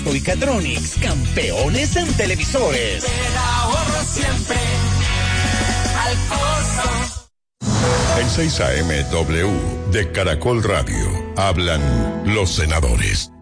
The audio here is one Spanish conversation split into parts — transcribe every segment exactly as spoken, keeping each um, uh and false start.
Y Catronics, campeones en televisores. El ahorro siempre al costo. En seis A M W de Caracol Radio hablan los senadores.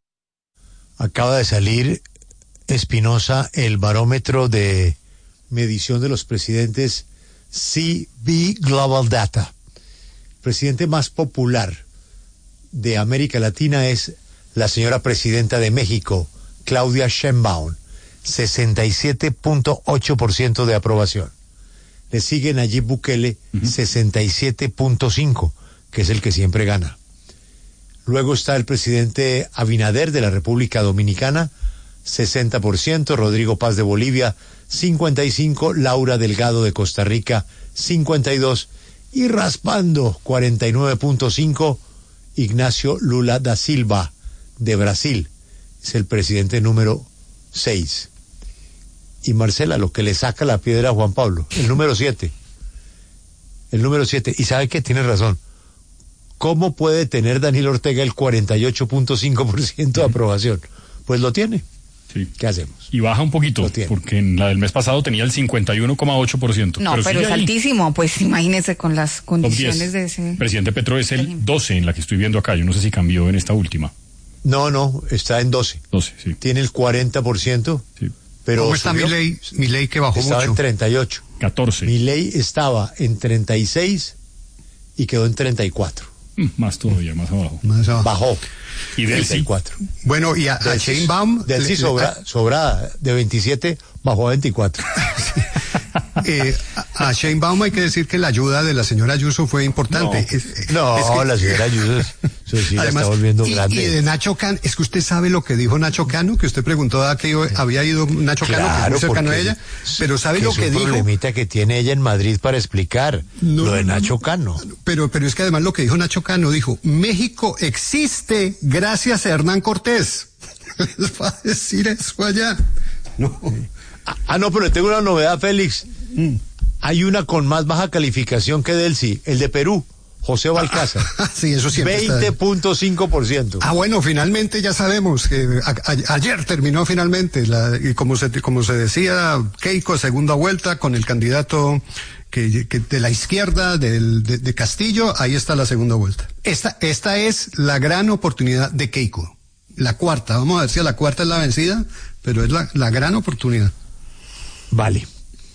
Acaba de salir, Espinosa, el barómetro de medición de los presidentes C B Global Data. El presidente más popular de América Latina es la señora presidenta de México, Claudia Sheinbaum, sesenta y siete punto ocho por ciento de aprobación. Le sigue Nayib Bukele, uh-huh. sesenta y siete punto cinco por ciento, que es el que siempre gana. Luego está el presidente Abinader de la República Dominicana, sesenta por ciento, Rodrigo Paz de Bolivia, cincuenta y cinco por ciento, Laura Delgado de Costa Rica, cincuenta y dos por ciento, y raspando, cuarenta y nueve punto cinco por ciento, Ignacio Lula da Silva, de Brasil, es el presidente número seis. Y Marcela, lo que le saca la piedra a Juan Pablo, el número siete. El número siete. Y sabe que tiene razón. ¿Cómo puede tener Daniel Ortega el cuarenta y ocho punto cinco por ciento de aprobación? Pues lo tiene. Sí. ¿Qué hacemos? Y baja un poquito, porque en la del mes pasado tenía el cincuenta y uno coma ocho por ciento. No, pero, pero es ahí. Altísimo, pues imagínese con las condiciones de ese... Presidente Petro es el doce en la que estoy viendo acá, yo no sé si cambió en esta última. No, no, está en doce. doce, sí. Tiene el cuarenta por ciento. Sí. Pero ¿cómo está mi ley? Mi ley que bajó estaba mucho. En treinta y ocho. catorce. Mi ley estaba en treinta y seis y quedó en treinta y cuatro. Mm, más todavía, más abajo. Más abajo. Bajó. Y del treinta y cuatro. Sí. Bueno, y a, a Sheinbaum... Del sí sobra, sobrada, de veintisiete bajó a veinticuatro. Eh, a Sheinbaum hay que decir que la ayuda de la señora Ayuso fue importante. No, es, no es que, la señora Ayuso eso sí además, la está volviendo y, grande. Y de Nacho Cano, es que usted sabe lo que dijo Nacho Cano, que usted preguntó a que había ido Nacho Cano, claro, que es muy cercano a ella, pero sabe que lo es que un dijo. Problemita que tiene ella en Madrid para explicar no, lo de Nacho no, Cano. Pero, pero es que además lo que dijo Nacho Cano, dijo, México existe gracias a Hernán Cortés. ¿Les va a decir eso allá? No. Ah, ah, no, pero tengo una novedad, Félix. Mm. Hay una con más baja calificación que Delcy, el de Perú, José Balcázar. Ah, sí, eso siempre veinte punto cinco por ciento. Ah, bueno, finalmente ya sabemos que a, a, ayer terminó finalmente, la, y como se, como se decía, Keiko, segunda vuelta con el candidato que, que de la izquierda, del, de, de Castillo, ahí está la segunda vuelta. Esta, esta es la gran oportunidad de Keiko. La cuarta, vamos a ver si a la cuarta es la vencida, pero es la, la gran oportunidad. Vale.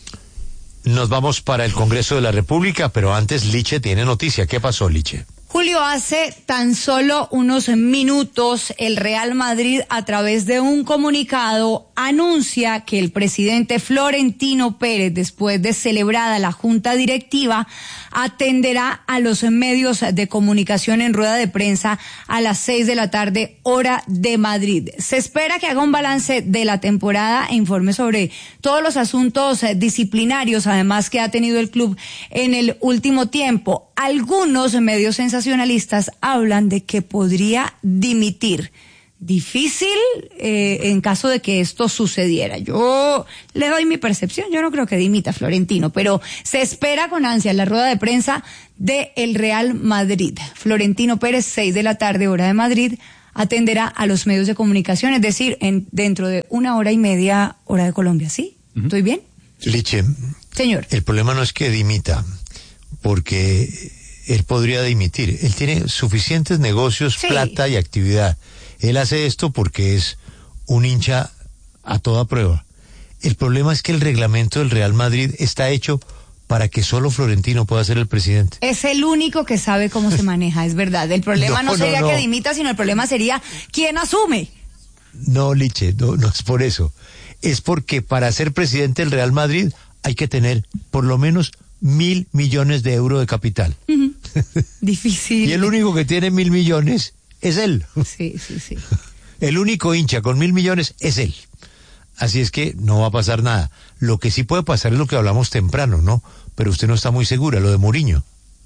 Nos vamos para el Congreso de la República, pero antes Liche tiene noticia. ¿Qué pasó, Liche? Julio, hace tan solo unos minutos el Real Madrid, a través de un comunicado, anuncia que el presidente Florentino Pérez, después de celebrada la junta directiva, atenderá a los medios de comunicación en rueda de prensa a las seis de la tarde, hora de Madrid. Se espera que haga un balance de la temporada e informe sobre todos los asuntos disciplinarios, además, que ha tenido el club en el último tiempo. Algunos medios sensacionalistas hablan de que podría dimitir. Difícil eh, en caso de que esto sucediera. Yo le doy mi percepción, yo no creo que dimita Florentino, pero se espera con ansia la rueda de prensa de el Real Madrid. Florentino Pérez, seis de la tarde, hora de Madrid, atenderá a los medios de comunicación, es decir, en, dentro de una hora y media, hora de Colombia, ¿sí? Uh-huh. ¿Estoy bien? Liche. Señor. El problema no es que dimita, porque él podría dimitir. Él tiene suficientes negocios, sí, plata y actividad. Él hace esto porque es un hincha a toda prueba. El problema es que el reglamento del Real Madrid está hecho para que solo Florentino pueda ser el presidente. Es el único que sabe cómo se maneja, es verdad. El problema no, no sería no, no. que dimita, sino el problema sería quién asume. No, Liche, no, no es por eso. Es porque para ser presidente del Real Madrid hay que tener por lo menos mil millones de euros de capital. Uh-huh. Difícil. Y el único que tiene mil millones es él. Sí, sí, sí. El único hincha con mil millones es él. Así es que no va a pasar nada. Lo que sí puede pasar es lo que hablamos temprano, ¿no? Pero usted no está muy segura, lo de Mourinho.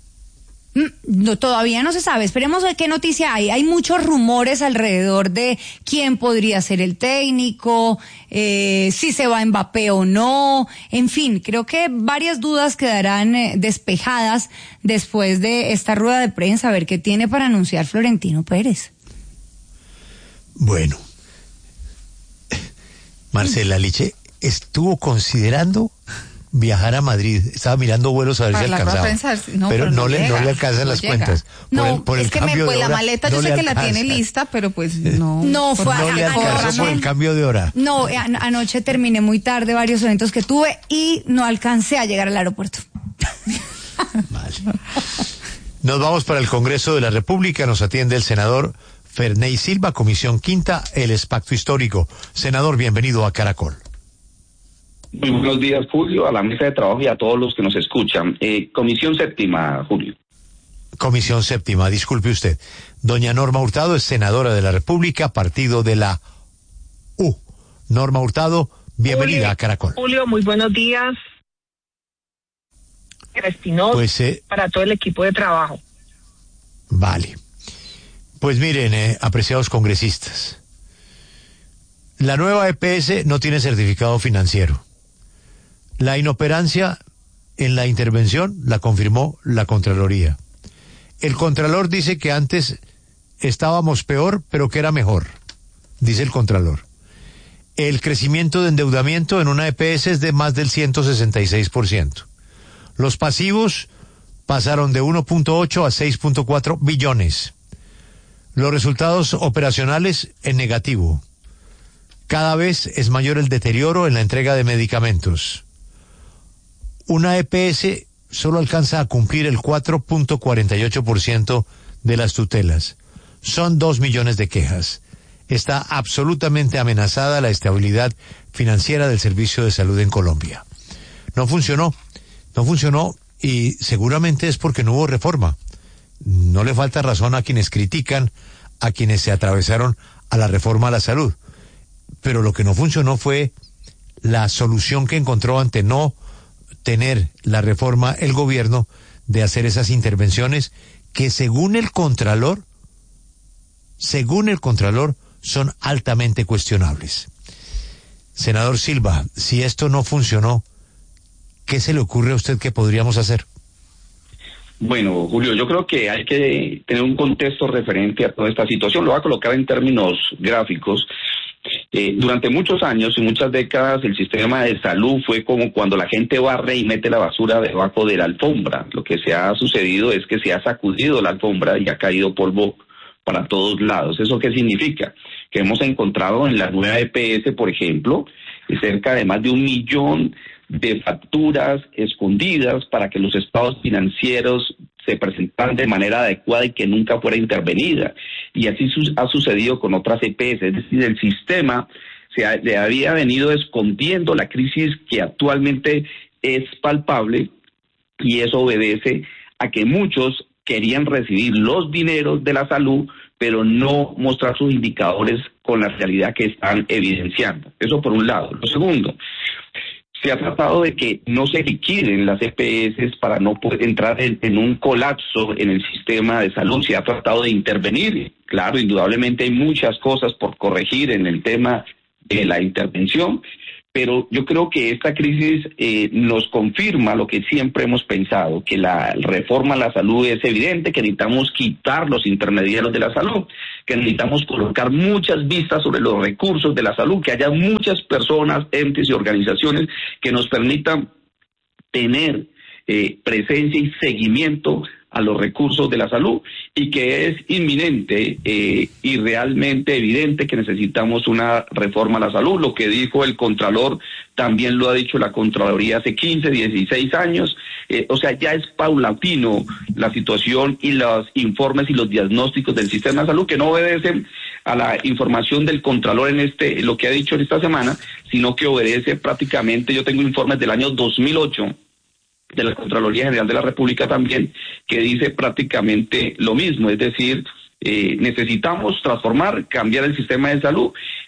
No, todavía no se sabe. Esperemos a ver qué noticia hay. Hay muchos rumores alrededor de quién podría ser el técnico, eh, si se va Mbappé o no. En fin, creo que varias dudas quedarán eh, despejadas después de esta rueda de prensa, a ver qué tiene para anunciar Florentino Pérez. Bueno, Marcela Liche estuvo considerando viajar a Madrid, estaba mirando vuelos a ver Para si la alcanzaba, pensar, no, pero, pero no, no le, llega, no le alcanzan no las llega. cuentas. No, por el, por es el que me, cambio pues de la hora, maleta yo no sé le que la alcanza. tiene lista, pero pues no. No, fue No le a- alcanzó por el cambio de hora. No, an- anoche terminé muy tarde varios eventos que tuve y no alcancé a llegar al aeropuerto. Vale. Nos vamos para el Congreso de la República, nos atiende el senador Ferney Silva, Comisión Quinta, el es Pacto Histórico. Senador, bienvenido a Caracol. Muy buenos días, Julio, a la mesa de trabajo y a todos los que nos escuchan. Eh, Comisión Séptima, Julio. Comisión Séptima, disculpe usted. Doña Norma Hurtado es senadora de la República, partido de la U. Norma Hurtado, bienvenida Julio, a Caracol. Julio, muy buenos días. Espinosa, Pues, eh, para todo el equipo de trabajo. Vale. Pues miren, eh, apreciados congresistas, la nueva E P S no tiene certificado financiero. La inoperancia en la intervención la confirmó la Contraloría. El Contralor dice que antes estábamos peor, pero que era mejor, dice el Contralor. El crecimiento de endeudamiento en una E P S es de más del ciento sesenta y seis por ciento. Los pasivos pasaron de uno punto ocho a seis punto cuatro billones. Los resultados operacionales en negativo. Cada vez es mayor el deterioro en la entrega de medicamentos. Una E P S solo alcanza a cumplir el cuatro punto cuarenta y ocho por ciento de las tutelas. Son dos millones de quejas. Está absolutamente amenazada la estabilidad financiera del servicio de salud en Colombia. No funcionó, no funcionó y seguramente es porque no hubo reforma. No le falta razón a quienes critican, a quienes se atravesaron a la reforma a la salud. Pero lo que no funcionó fue la solución que encontró ante no tener la reforma el gobierno de hacer esas intervenciones que según el Contralor, según el Contralor, son altamente cuestionables. Senador Silva, si esto no funcionó, ¿qué se le ocurre a usted que podríamos hacer? Bueno, Julio, yo creo que hay que tener un contexto referente a toda esta situación. Lo voy a colocar en términos gráficos. Eh, durante muchos años y muchas décadas el sistema de salud fue como cuando la gente barre y mete la basura debajo de la alfombra. Lo que se ha sucedido es que se ha sacudido la alfombra y ha caído polvo para todos lados. ¿Eso qué significa? Que hemos encontrado en la nueva E P S, por ejemplo, cerca de más de un millón de facturas escondidas para que los estados financieros se presentaran de manera adecuada y que nunca fuera intervenida. Y así su- ha sucedido con otras E P S, es decir, el sistema se ha, le había venido escondiendo la crisis que actualmente es palpable y eso obedece a que muchos querían recibir los dineros de la salud, pero no mostrar sus indicadores con la realidad que están evidenciando. Eso por un lado. Lo segundo, se ha tratado de que no se liquiden las E P S para no poder entrar en, en un colapso en el sistema de salud. Se ha tratado de intervenir. Claro, indudablemente hay muchas cosas por corregir en el tema de la intervención, pero yo creo que esta crisis eh, nos confirma lo que siempre hemos pensado, que la reforma a la salud es evidente, que necesitamos quitar los intermediarios de la salud, que necesitamos colocar muchas vistas sobre los recursos de la salud, que haya muchas personas, entes y organizaciones que nos permitan tener eh, presencia y seguimiento a los recursos de la salud y que es inminente eh, y realmente evidente que necesitamos una reforma a la salud. Lo que dijo el Contralor también lo ha dicho la Contraloría hace quince, dieciséis años. Eh, o sea, ya es paulatino la situación y los informes y los diagnósticos del sistema de salud que no obedecen a la información del Contralor en este, lo que ha dicho en esta semana, sino que obedece prácticamente, yo tengo informes del año dos mil ocho de la Contraloría General de la República también, que dice prácticamente lo mismo, es decir, eh, necesitamos transformar, cambiar el sistema de salud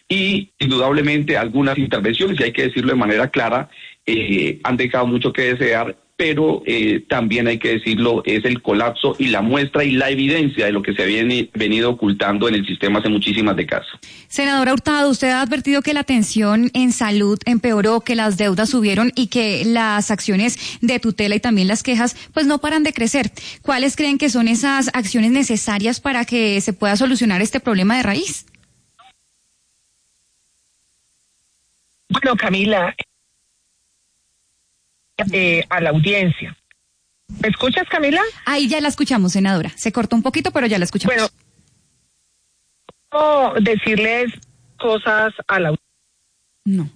y indudablemente algunas intervenciones, y hay que decirlo de manera clara, eh, han dejado mucho que desear, pero eh, también hay que decirlo, es el colapso y la muestra y la evidencia de lo que se había venido ocultando en el sistema hace muchísimas décadas. Senadora Hurtado, usted ha advertido que la atención en salud empeoró, que las deudas subieron y que las acciones de tutela y también las quejas pues no paran de crecer. ¿Cuáles creen que son esas acciones necesarias para que se pueda solucionar este problema de raíz? No, Camila, eh, a la audiencia. ¿Me escuchas, Camila? Ahí ya la escuchamos, senadora. Se cortó un poquito, pero ya la escuchamos. Bueno, ¿cómo decirles cosas a la audiencia? No.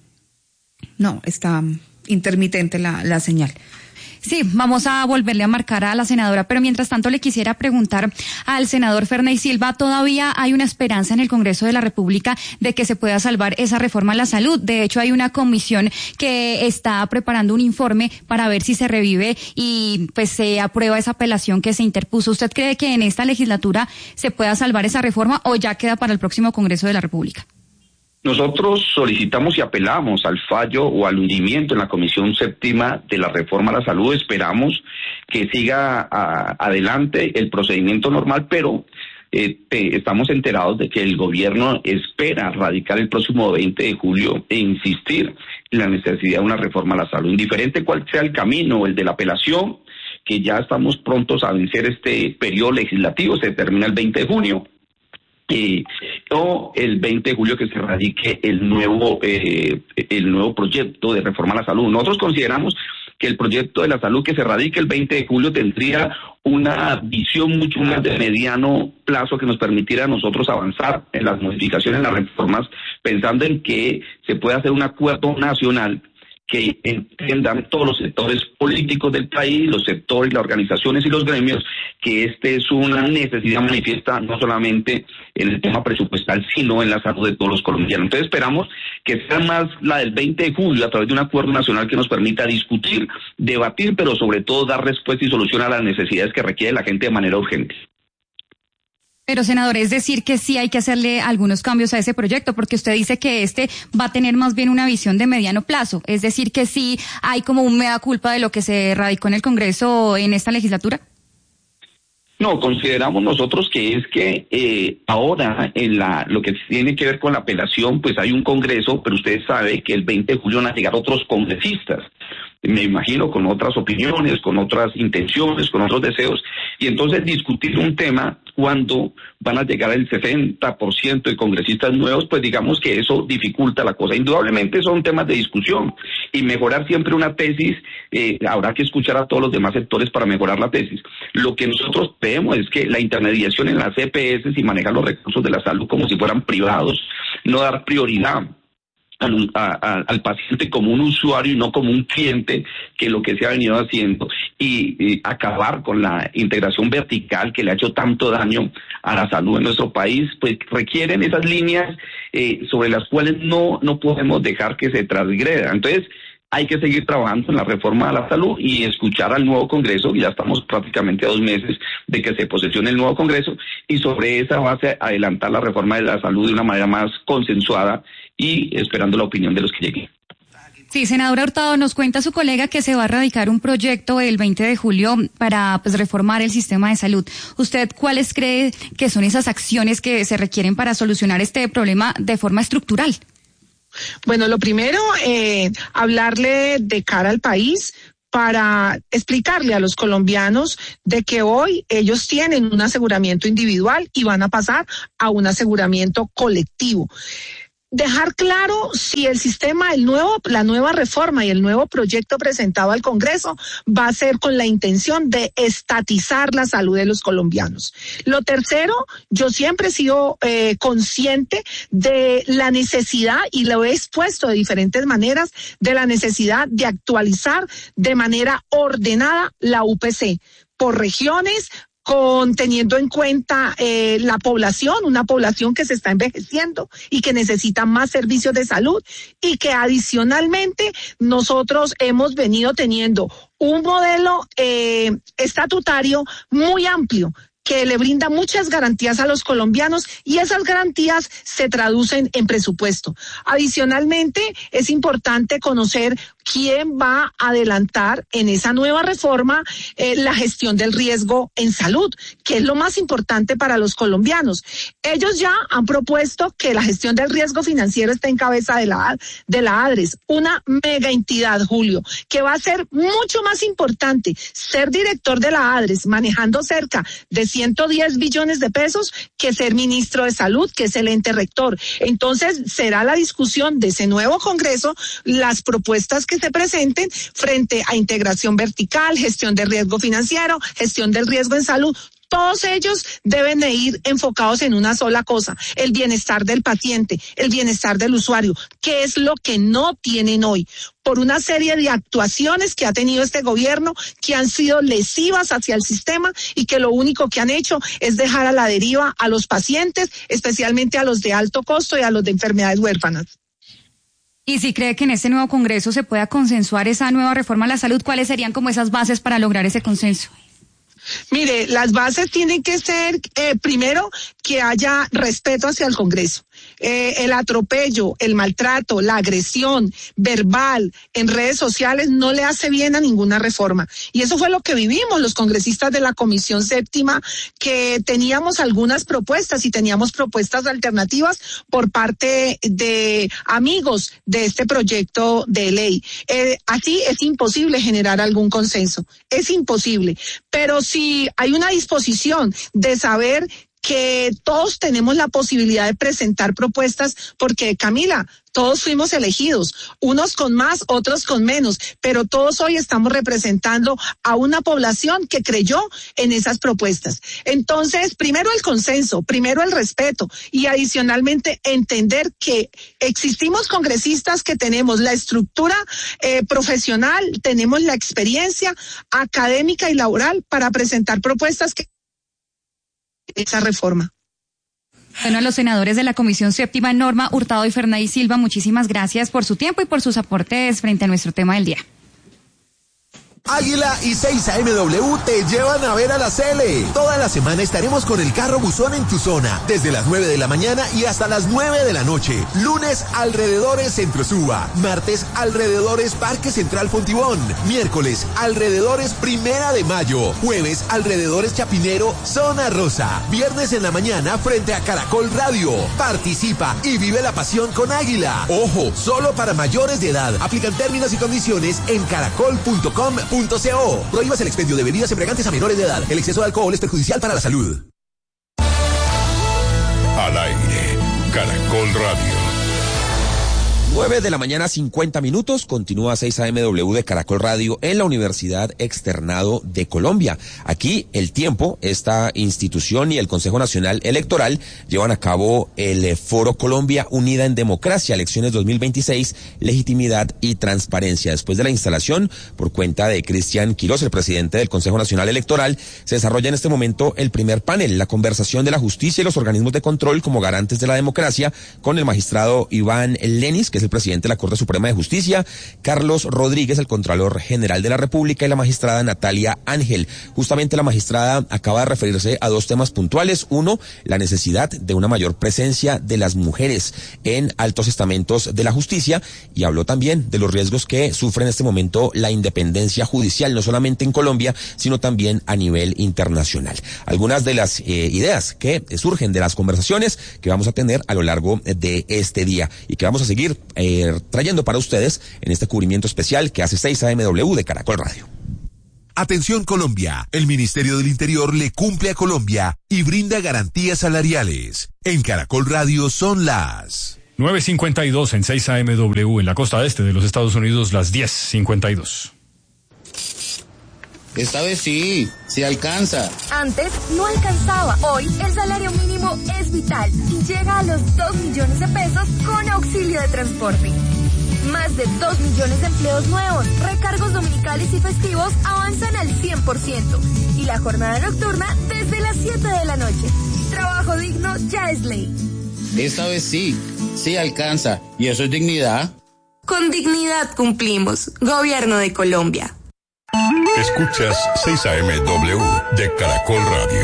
No, está intermitente la, la señal. Sí, vamos a volverle a marcar a la senadora, pero mientras tanto le quisiera preguntar al senador Ferney Silva, ¿todavía hay una esperanza en el Congreso de la República de que se pueda salvar esa reforma a la salud? De hecho, hay una comisión que está preparando un informe para ver si se revive y pues se aprueba esa apelación que se interpuso. ¿Usted cree que en esta legislatura se pueda salvar esa reforma o ya queda para el próximo Congreso de la República? Nosotros solicitamos y apelamos al fallo o al hundimiento en la Comisión Séptima de la Reforma a la Salud. Esperamos que siga a, adelante el procedimiento normal, pero eh, te, estamos enterados de que el gobierno espera radicar el próximo veinte de julio e insistir en la necesidad de una reforma a la salud. Indiferente cuál sea el camino, el de la apelación, que ya estamos prontos a vencer este periodo legislativo, se termina el veinte de junio. Eh, o el veinte de julio que se radique el nuevo eh, el nuevo proyecto de reforma a la salud. Nosotros consideramos que el proyecto de la salud que se radique el veinte de julio tendría una visión mucho más de mediano plazo que nos permitiera a nosotros avanzar en las modificaciones, en las reformas, pensando en que se puede hacer un acuerdo nacional que entiendan todos los sectores políticos del país, los sectores, las organizaciones y los gremios, que este es una necesidad manifiesta no solamente en el tema presupuestal, sino en la salud de todos los colombianos. Entonces esperamos que sea más la del veinte de julio, a través de un acuerdo nacional que nos permita discutir, debatir, pero sobre todo dar respuesta y solución a las necesidades que requiere la gente de manera urgente. Pero, senador, es decir que sí hay que hacerle algunos cambios a ese proyecto, porque usted dice que este va a tener más bien una visión de mediano plazo. Es decir que sí hay como un mea culpa de lo que se radicó en el Congreso en esta legislatura. No, consideramos nosotros que es que eh, ahora en la lo que tiene que ver con la apelación, pues hay un Congreso, pero usted sabe que el veinte de julio van a llegar otros congresistas, me imagino con otras opiniones, con otras intenciones, con otros deseos, y entonces discutir un tema cuando van a llegar el sesenta por ciento de congresistas nuevos, pues digamos que eso dificulta la cosa. Indudablemente son temas de discusión, y mejorar siempre una tesis, eh, habrá que escuchar a todos los demás sectores para mejorar la tesis. Lo que nosotros vemos es que la intermediación en las E P S y manejar los recursos de la salud como si fueran privados, no dar prioridad Al, a, al paciente como un usuario y no como un cliente, que es lo que se ha venido haciendo, y, y acabar con la integración vertical que le ha hecho tanto daño a la salud en nuestro país, pues requieren esas líneas eh, sobre las cuales no, no podemos dejar que se transgreda. Entonces, hay que seguir trabajando en la reforma de la salud y escuchar al nuevo Congreso, y ya estamos prácticamente a dos meses de que se posesione el nuevo Congreso, y sobre esa base adelantar la reforma de la salud de una manera más consensuada y esperando la opinión de los que lleguen. Sí, senadora Hurtado, nos cuenta su colega que se va a radicar un proyecto el veinte de julio para pues reformar el sistema de salud. ¿Usted cuáles cree que son esas acciones que se requieren para solucionar este problema de forma estructural? Bueno, lo primero, eh, hablarle de cara al país para explicarle a los colombianos de que hoy ellos tienen un aseguramiento individual y van a pasar a un aseguramiento colectivo. Dejar claro si el sistema, el nuevo, la nueva reforma y el nuevo proyecto presentado al Congreso va a ser con la intención de estatizar la salud de los colombianos. Lo tercero, yo siempre he sido eh, consciente de la necesidad, y lo he expuesto de diferentes maneras, de la necesidad de actualizar de manera ordenada la U P C por regiones, con teniendo en cuenta eh, la población, una población que se está envejeciendo y que necesita más servicios de salud, y que adicionalmente nosotros hemos venido teniendo un modelo eh, estatutario muy amplio que le brinda muchas garantías a los colombianos, y esas garantías se traducen en presupuesto. Adicionalmente, es importante conocer quién va a adelantar en esa nueva reforma eh, la gestión del riesgo en salud, que es lo más importante para los colombianos. Ellos ya han propuesto que la gestión del riesgo financiero esté en cabeza de la, de la ADRES, una mega entidad, Julio, que va a ser mucho más importante ser director de la ADRES, manejando cerca de ciento diez billones de pesos que ser ministro de salud, que es el ente rector. Entonces será la discusión de ese nuevo Congreso, las propuestas que se presenten frente a integración vertical, gestión de riesgo financiero, gestión del riesgo en salud. Todos ellos deben de ir enfocados en una sola cosa, el bienestar del paciente, el bienestar del usuario, que es lo que no tienen hoy, por una serie de actuaciones que ha tenido este gobierno que han sido lesivas hacia el sistema y que lo único que han hecho es dejar a la deriva a los pacientes, especialmente a los de alto costo y a los de enfermedades huérfanas. Y si cree que en este nuevo Congreso se pueda consensuar esa nueva reforma a la salud, ¿cuáles serían como esas bases para lograr ese consenso? Mire, las bases tienen que ser, eh, primero, que haya respeto hacia el Congreso. Eh, el atropello, el maltrato, la agresión verbal en redes sociales no le hace bien a ninguna reforma. Y eso fue lo que vivimos los congresistas de la Comisión Séptima, que teníamos algunas propuestas y teníamos propuestas alternativas por parte de amigos de este proyecto de ley. Eh, así es imposible generar algún consenso. Es imposible. Pero si hay una disposición de saber que todos tenemos la posibilidad de presentar propuestas, porque Camila, todos fuimos elegidos, unos con más, otros con menos, pero todos hoy estamos representando a una población que creyó en esas propuestas. Entonces, primero el consenso, primero el respeto y adicionalmente entender que existimos congresistas que tenemos la estructura eh, profesional, tenemos la experiencia académica y laboral para presentar propuestas que esa reforma. Bueno, a los senadores de la Comisión Séptima, Norma Hurtado y Fernay Silva, muchísimas gracias por su tiempo y por sus aportes frente a nuestro tema del día. Águila y seis A M W te llevan a ver a la Cele. Toda la semana estaremos con el carro buzón en tu zona, desde las nueve de la mañana y hasta las nueve de la noche. Lunes, alrededores Centro Suba. Martes, alrededores Parque Central Fontibón. Miércoles, alrededores Primera de Mayo. Jueves, alrededores Chapinero, Zona Rosa. Viernes en la mañana, frente a Caracol Radio. Participa y vive la pasión con Águila. Ojo, solo para mayores de edad. Aplican términos y condiciones en caracol punto com punto co. Prohíbas el expendio de bebidas embriagantes a menores de edad. El exceso de alcohol es perjudicial para la salud. Al aire, Caracol Radio. nueve de la mañana, cincuenta minutos, continúa seis A M W de Caracol Radio en la Universidad Externado de Colombia. Aquí el tiempo, esta institución y el Consejo Nacional Electoral llevan a cabo el Foro Colombia Unida en Democracia, elecciones dos mil veintiséis, legitimidad y transparencia. Después de la instalación, por cuenta de Cristian Quiroz, el presidente del Consejo Nacional Electoral, se desarrolla en este momento el primer panel, la conversación de la justicia y los organismos de control como garantes de la democracia, con el magistrado Iván Lenis, que es el presidente de la Corte Suprema de Justicia, Carlos Rodríguez, el Contralor General de la República, y la magistrada Natalia Ángel. Justamente la magistrada acaba de referirse a dos temas puntuales. Uno, la necesidad de una mayor presencia de las mujeres en altos estamentos de la justicia, y habló también de los riesgos que sufre en este momento la independencia judicial, no solamente en Colombia, sino también a nivel internacional. Algunas de las eh, ideas que surgen de las conversaciones que vamos a tener a lo largo de este día y que vamos a seguir Eh, trayendo para ustedes en este cubrimiento especial que hace seis A M W de Caracol Radio. Atención Colombia, el Ministerio del Interior le cumple a Colombia y brinda garantías salariales. En Caracol Radio son las nueve cincuenta y dos en seis A M W en la costa este de los Estados Unidos, las diez cincuenta y dos. Esta vez sí, sí alcanza. Antes no alcanzaba. Hoy el salario mínimo es vital y llega a los dos millones de pesos con auxilio de transporte. Más de dos millones de empleos nuevos, recargos dominicales y festivos avanzan al cien por ciento. Y la jornada nocturna desde las siete de la noche. Trabajo digno ya es ley. Esta vez sí, sí alcanza. ¿Y eso es dignidad? Con dignidad cumplimos. Gobierno de Colombia. Escuchas seis A M W de Caracol Radio.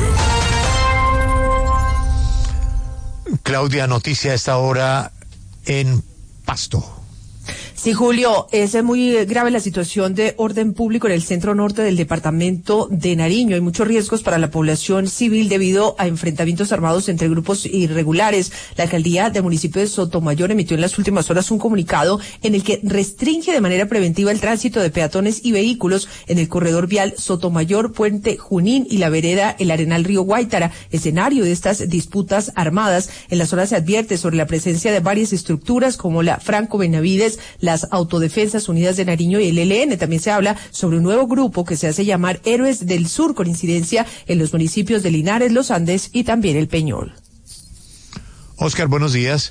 Claudia, noticia a esta hora en Pasto. Sí, Julio, es muy grave la situación de orden público en el centro norte del departamento de Nariño. Hay muchos riesgos para la población civil debido a enfrentamientos armados entre grupos irregulares. La alcaldía del municipio de Sotomayor emitió en las últimas horas un comunicado en el que restringe de manera preventiva el tránsito de peatones y vehículos en el corredor vial Sotomayor, Puente Junín y la vereda El Arenal Río Guaitara, escenario de estas disputas armadas. En la zona se advierte sobre la presencia de varias estructuras como la Franco Benavides, las Autodefensas Unidas de Nariño y el E L N. También se habla sobre un nuevo grupo que se hace llamar Héroes del Sur, con incidencia en los municipios de Linares, Los Andes y también El Peñol. Oscar, buenos días.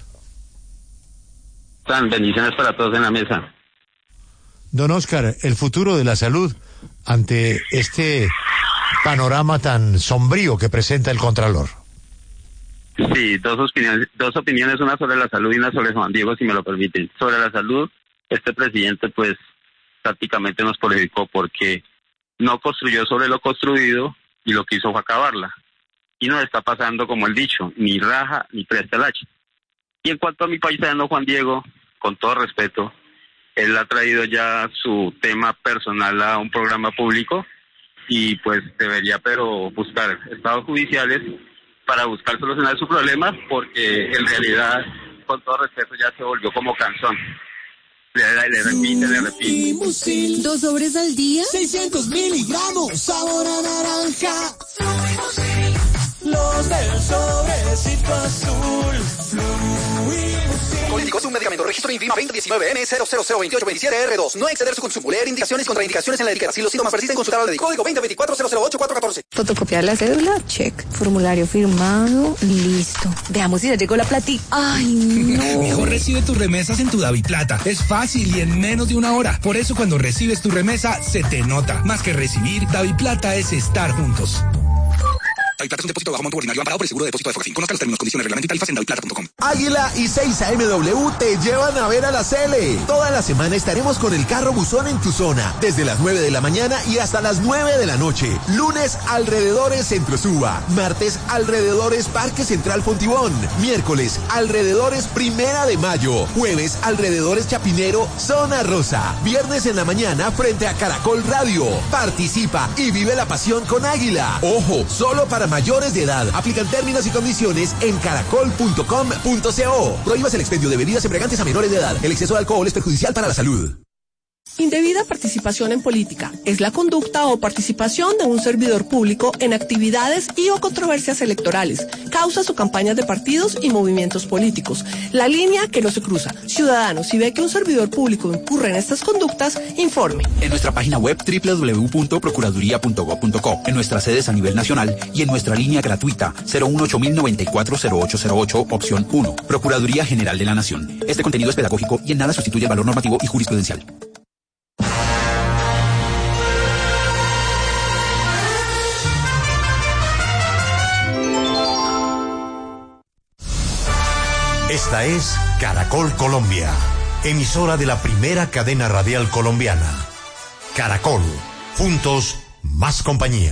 San, bendiciones para todos en la mesa. Don Oscar, el futuro de la salud ante este panorama tan sombrío que presenta el Contralor. Sí, dos opiniones, dos opiniones, una sobre la salud y una sobre Juan Diego, si me lo permiten. Sobre la salud, este presidente pues prácticamente nos perjudicó porque no construyó sobre lo construido y lo que hizo fue acabarla. Y no está pasando como el dicho, ni raja ni presta el hacha. Y en cuanto a mi paisano Juan Diego, con todo respeto, él ha traído ya su tema personal a un programa público y pues debería pero buscar estados judiciales para buscar solucionar su problema, porque en realidad, con todo respeto, ya se volvió como canzón. Le, le repite, le repite. Dos sobres al día. seiscientos miligramos, sabor a naranja. Los del sobrecito azul. Fluimusil. Políticos, un medicamento, registro INVIMA veinte diecinueve N cero cero cero veintiocho veintisiete R dos. No exceder su consumo. Leer indicaciones, contraindicaciones en la etiqueta. Si los síntomas persisten, consultar al médico. Código veinte veinticuatro cero cero ocho cuatro catorce. Fotocopiar la cédula, check. Formulario firmado, listo. Veamos si ya llegó la platica. Ay, no. Mejor recibe tus remesas en tu DaviPlata. Es fácil y en menos de una hora. Por eso cuando recibes tu remesa, se te nota. Más que recibir, DaviPlata es estar juntos. DaviPlata es un depósito bajo monto ordinario amparado por el seguro de depósito de Fogafín. Conozca los términos, condiciones, reglamento y tarifas en daviplata punto com. Águila y seis A M W te llevan a ver a la Cele. Toda la semana estaremos con el carro buzón en tu zona, desde las nueve de la mañana y hasta las nueve de la noche. Lunes, alrededores Centro Suba. Martes, alrededores Parque Central Fontibón. Miércoles, alrededores Primera de Mayo. Jueves, alrededores Chapinero, Zona Rosa. Viernes en la mañana, frente a Caracol Radio. Participa y vive la pasión con Águila. Ojo, solo para mayores de edad. Aplican términos y condiciones en caracol punto com punto co. Prohíbas el expendio de bebidas embriagantes a menores de edad. El exceso de alcohol es perjudicial para la salud. Indebida participación en política es la conducta o participación de un servidor público en actividades y o controversias electorales, causas o campañas de partidos y movimientos políticos. La línea que no se cruza. Ciudadanos, si ve que un servidor público incurre en estas conductas, informe. En nuestra página web doble u doble u doble u punto procuraduría punto gob punto co, en nuestras sedes a nivel nacional y en nuestra línea gratuita cero uno ocho mil noventa y cuatro cero ocho cero ocho, opción uno. Procuraduría General de la Nación. Este contenido es pedagógico y en nada sustituye el valor normativo y jurisprudencial. Esta es Caracol Colombia, emisora de la primera cadena radial colombiana. Caracol, juntos, más compañía.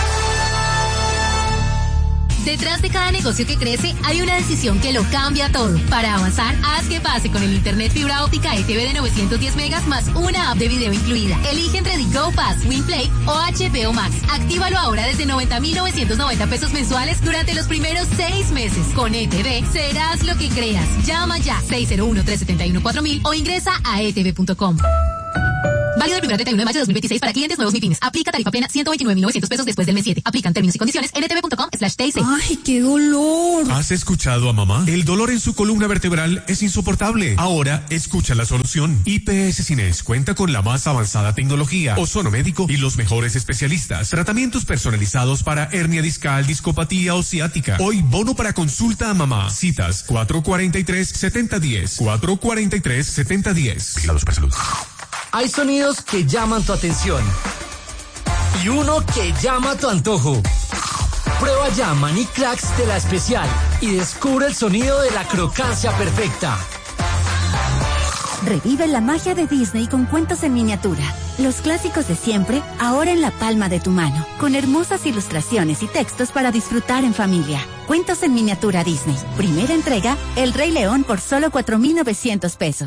Detrás de cada negocio que crece hay una decisión que lo cambia todo. Para avanzar, haz que pase con el internet fibra óptica E T V de novecientos diez megas más una app de video incluida. Elige entre The Go Pass, WinPlay o H B O Max. Actívalo ahora desde noventa mil novecientos noventa pesos mensuales durante los primeros seis meses. Con E T V serás lo que creas. Llama ya seis cero uno, tres siete uno, cuatro mil o ingresa a e t v punto com. Válido el primero treinta y uno de mayo de dos mil veintiséis para clientes nuevos MIPYMES. Aplica tarifa plena ciento veintinueve mil novecientos pesos después del mes siete. Aplican términos y condiciones en e t v punto com slash t c. ¡Ay, qué dolor! ¿Has escuchado a mamá? El dolor en su columna vertebral es insoportable. Ahora, escucha la solución. I P S Cines cuenta con la más avanzada tecnología, ozono médico y los mejores especialistas. Tratamientos personalizados para hernia discal, discopatía o ciática. Hoy, bono para consulta a mamá. Citas cuatro cuarenta y tres, setenta diez. cuatro cuarenta y tres, setenta diez. Vigilado Supersalud. Hay sonidos que llaman tu atención y uno que llama tu antojo. Prueba ya Maní Cracks de La Especial y descubre el sonido de la crocancia perfecta. Revive la magia de Disney con cuentos en miniatura. Los clásicos de siempre, ahora en la palma de tu mano, con hermosas ilustraciones y textos para disfrutar en familia. Cuentos en miniatura Disney. Primera entrega, El Rey León por solo cuatro mil novecientos pesos.